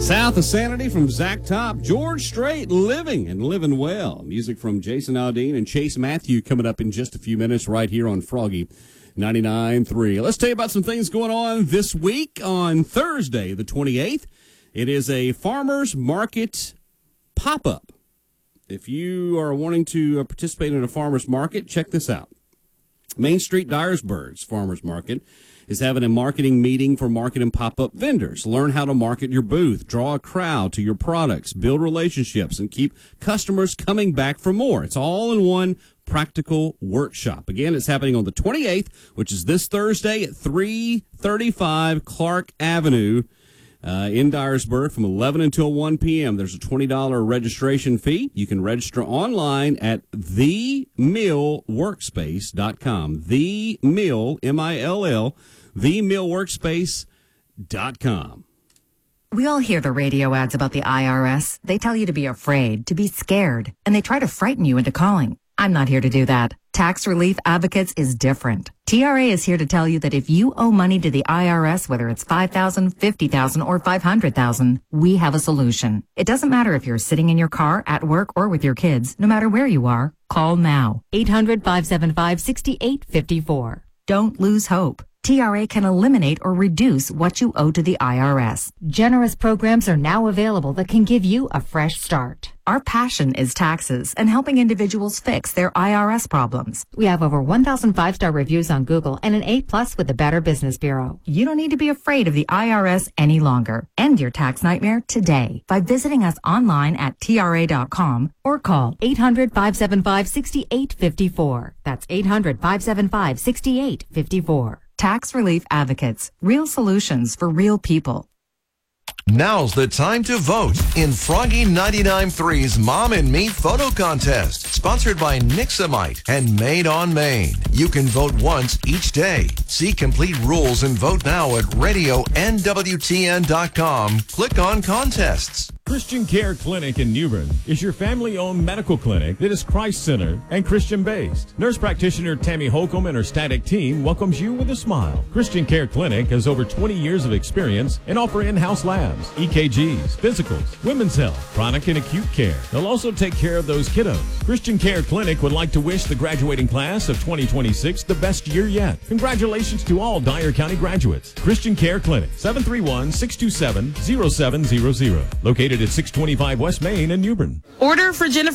South of Sanity from Zach Top, George Strait, Living and Living Well. Music from Jason Aldean and Chase Matthew coming up in just a few minutes right here on Froggy 99.3. Let's tell you about some things going on this week on Thursday, the 28th. It is a farmer's market pop-up. If you are wanting to participate in a farmer's market, check this out. Main Street Dyersburg's Farmer's Market is having a marketing meeting for market and pop-up vendors. Learn how to market your booth, draw a crowd to your products, build relationships, and keep customers coming back for more. It's all in one practical workshop. Again, it's happening on the 28th, which is this Thursday at 335 Clark Avenue in Dyersburg from 11 until 1 p.m. There's a $20 registration fee. You can register online at themillworkspace.com. Themill, M-I-L-L, themillworkspace.com. We all hear the radio ads about the IRS. They tell you to be afraid, to be scared, and they try to frighten you into calling. I'm not here to do that. Tax Relief Advocates is different. TRA is here to tell you that if you owe money to the IRS, whether it's $5,000, $50,000, or $500,000, we have a solution. It doesn't matter if you're sitting in your car, at work, or with your kids. No matter where you are, call now. 800-575-6854. Don't lose hope. TRA can eliminate or reduce what you owe to the IRS. Generous programs are now available that can give you a fresh start. Our passion is taxes and helping individuals fix their IRS problems. We have over 1,000 5-star reviews on Google and an A+ with the Better Business Bureau. You don't need to be afraid of the IRS any longer. End your tax nightmare today by visiting us online at TRA.com or call 800-575-6854. That's 800-575-6854. Tax Relief Advocates. Real solutions for real people. Now's the time to vote in Froggy 99.3's Mom and Me Photo Contest, sponsored by Nixamite and Made on Maine. You can vote once each day. See complete rules and vote now at radionwtn.com. Click on contests. Christian Care Clinic in New Bern is your family-owned medical clinic that is Christ-centered and Christian-based. Nurse practitioner Tammy Holcomb and her static team welcomes you with a smile. Christian Care Clinic has over 20 years of experience and offer in-house labs, EKGs, physicals, women's health, chronic and acute care. They'll also take care of those kiddos. Christian Care Clinic would like to wish the graduating class of 2026 the best year yet. Congratulations to all Dyer County graduates. Christian Care Clinic, 731-627-0700. Located at 625 West Main in New Bern. Order for Jennifer